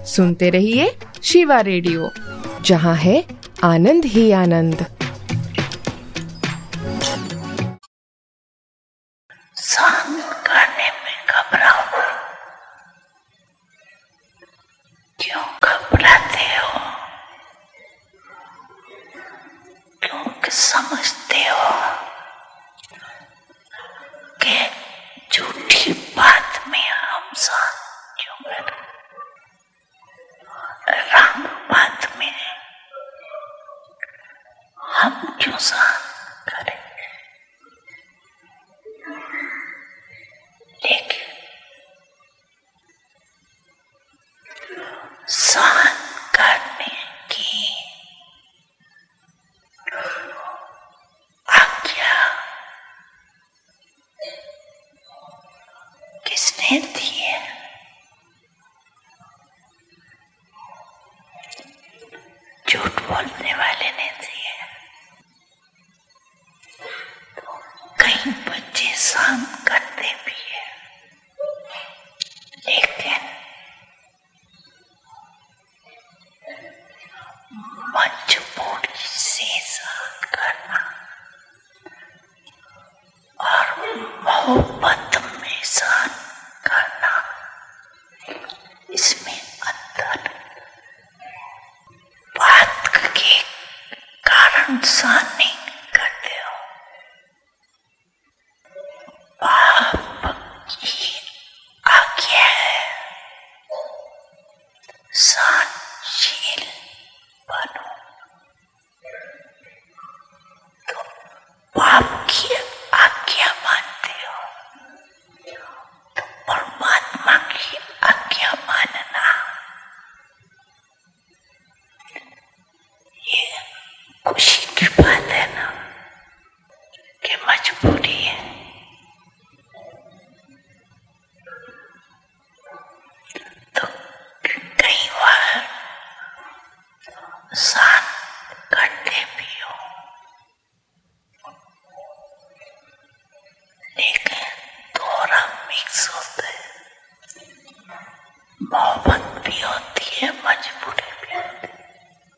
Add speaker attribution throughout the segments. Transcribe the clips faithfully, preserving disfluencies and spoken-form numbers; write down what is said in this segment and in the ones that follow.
Speaker 1: सुनते रहिए शिवा रेडियो, जहाँ है आनंद ही आनंद।
Speaker 2: सहन करने में घबराओ। क्यों घबराते हो? क्योंकि समझते हो कि झूठी बात में हम सहन क्यों करें, रंग बात में हम क्यों सहन करें। लेकिन सहन करने की आज्ञा किसने दी है? झूठ बोलने वाले ने दी है। कई बच्चे सहन करते भी है, लेकिन मजबूरी से सहन करना और मोहब्बत में सहन करना, इसमें अंतर। बात के कारण सहन नहीं करते हो, बाप की आज्ञा है सहनशील बनो। तो बाप की आज्ञा मानते हो तो परमात्मा की आज्ञा मानना, ये खुशी की बात है ना कि मजबूरी है। तो कई बार सहन करते भी हो, लेकिन थोड़ा मिक्स होता है। मोहब्बत भी होती है, मजबूरी भी होती है।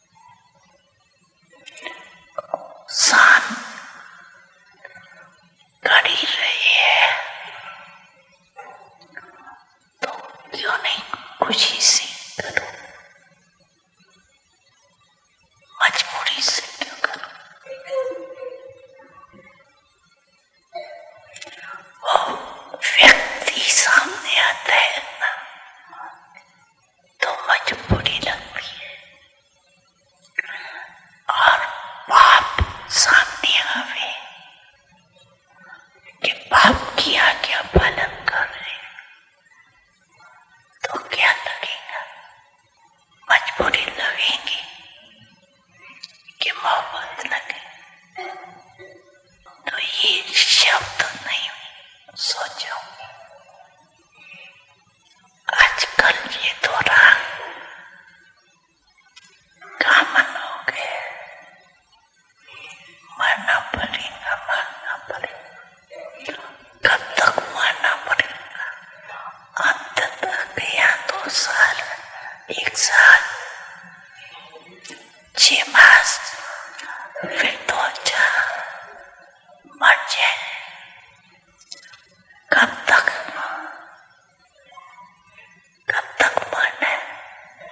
Speaker 2: सहन कर ही रही है तो क्यों नहीं खुशी से